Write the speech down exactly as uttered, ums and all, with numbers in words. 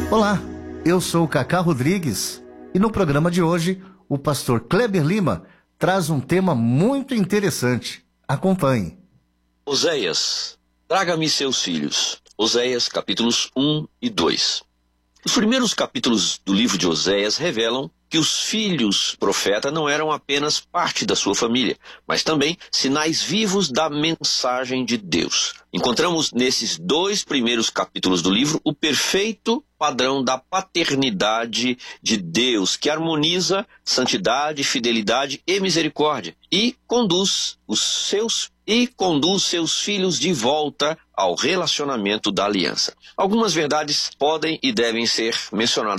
Olá, eu sou o Cacá Rodrigues e no programa de hoje o pastor Kleber Lima traz um tema muito interessante. Acompanhe. Oséias, traga-me seus filhos. Oséias, capítulos um e dois. Os primeiros capítulos do livro de Oséias revelam que os filhos profeta não eram apenas parte da sua família, mas também sinais vivos da mensagem de Deus. Encontramos nesses dois primeiros capítulos do livro o perfeito padrão da paternidade de Deus, que harmoniza santidade, fidelidade e misericórdia, e conduz os seus e conduz seus filhos de volta ao relacionamento da aliança. Algumas verdades podem e devem ser mencionadas